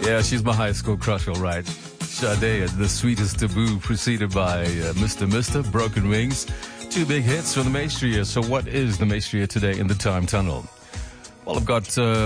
Yeah, she's my high school crush, all right. Sade, The Sweetest Taboo, preceded by Mr. Broken Wings. Two big hits from the Maestria. So what is the Maestria today in the Time Tunnel? Well, I've got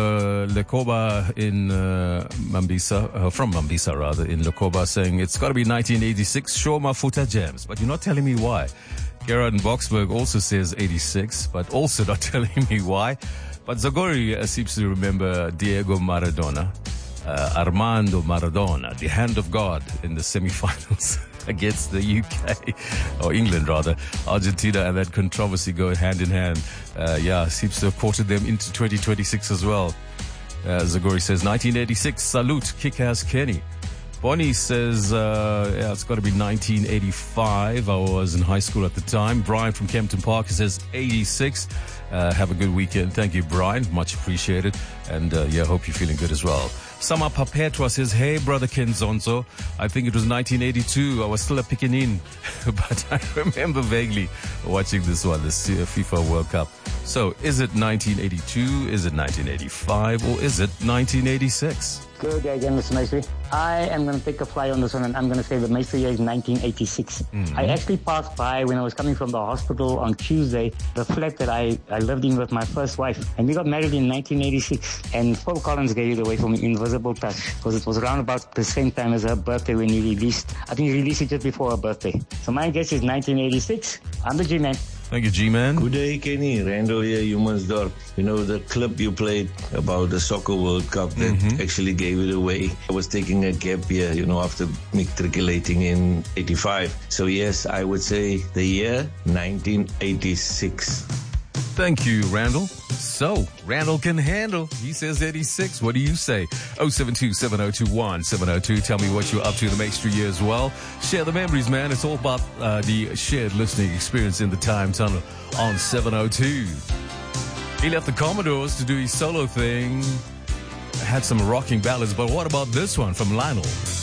Lekoba in Mambisa, from Mambisa rather, in Lekoba, saying it's got to be 1986, Show Mafuta Jams. But you're not telling me why. Gerard in Boksburg also says 86, but also not telling me why. But Zagori seems to remember Diego Maradona, Armando Maradona, the hand of God in the semi-finals against the UK, or England rather. Argentina and that controversy go hand in hand. Seems to have courted them into 2026 as well. Zagori says 1986, Salute, Kick-Ass Kenny. Bonnie says, it's got to be 1985. I was in high school at the time. Brian from Kempton Park says 86. Have a good weekend. Thank you, Brian. Much appreciated. And hope you're feeling good as well. Sama Papetwa says, hey, brother Kenzonzo. I think it was 1982. I was still a pickanin. But I remember vaguely watching this one, this FIFA World Cup. So is it 1982? Is it 1985? Or is it 1986? Good day again, Mr. Maestri. I am going to take a fly on this one, and I'm going to say the Maestri year is 1986. Mm-hmm. I actually passed by when I was coming from the hospital on Tuesday, the flat that I lived in with my first wife. And we got married in 1986. And Phil Collins gave it away for me, Invisible Touch, because it was around about the same time as her birthday when he released. I think he released it just before her birthday. So my guess is 1986. I'm the G-Man. Thank you, G-Man. Good day, Kenny. Randall here, Humansdorp. You know, the clip you played about the Soccer World Cup that actually gave it away. I was taking a gap year, after matriculating in 85. So yes, I would say the year 1986. Thank you, Randall. So, Randall can handle. He says 86. What do you say? 072-7021-702. Tell me what you're up to in the Maestri year as well. Share the memories, man. It's all about the shared listening experience in the Time Tunnel on 702. He left the Commodores to do his solo thing. Had some rocking ballads, but what about this one from Lionel?